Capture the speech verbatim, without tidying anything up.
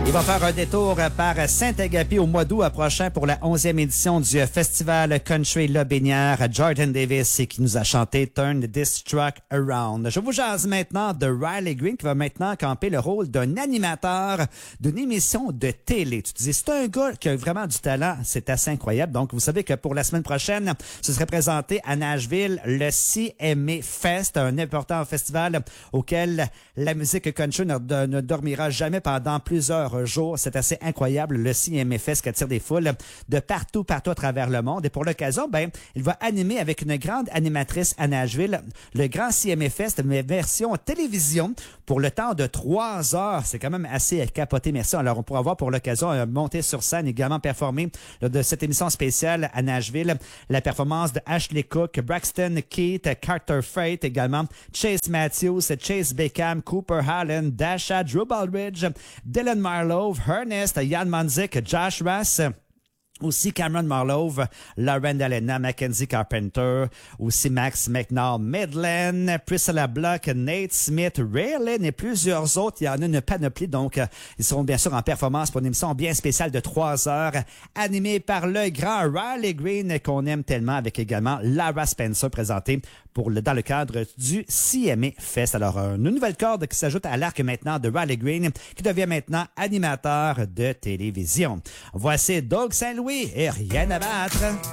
Il va faire un détour par Saint-Agapi au mois d'août prochain pour la onzième édition du Festival Country Lobinière. Jordan Davis qui nous a chanté Turn This Truck Around. Je vous jase maintenant de Riley Green qui va maintenant camper le rôle d'un animateur d'une émission de télé. Tu te dis, c'est un gars qui a vraiment du talent. C'est assez incroyable. Donc, vous savez que pour la semaine prochaine, ce serait présenté à Nashville le C M A Fest, un important festival auquel la musique country ne, de, ne dormira jamais pendant plusieurs jours. C'est assez incroyable, le C M A Fest qui attire des foules de partout, partout à travers le monde. Et pour l'occasion, ben, il va animer avec une grande animatrice à Nashville le grand C M A Fest, mais version télévision pour le temps de trois heures. C'est quand même assez capoté, merci. Alors, on pourra voir pour l'occasion euh, monter sur scène, également performer lors de cette émission spéciale à Nashville, la performance de Ashley Cook, Braxton Keith, Carter Freight, également Chase Matthews, Chase Beckham, Cooper Hallen, Dasha, Drew Baldridge, Dylan Marlowe, Ernest, Jan Monzik, Josh Rass, aussi Cameron Marlowe, Lauren Delena, Mackenzie Carpenter, aussi Max McNall, Midland, Priscilla Block, Nate Smith, Raylin et plusieurs autres. Il y en a une panoplie, donc euh, ils seront bien sûr en performance pour une émission bien spéciale de trois heures, animée par le grand Riley Green qu'on aime tellement, avec également Lara Spencer présentée pour le, dans le cadre du C M A Fest. Alors, une nouvelle corde qui s'ajoute à l'arc maintenant de Riley Green, qui devient maintenant animateur de télévision. Voici Doug Saint-Louis et Rien à battre.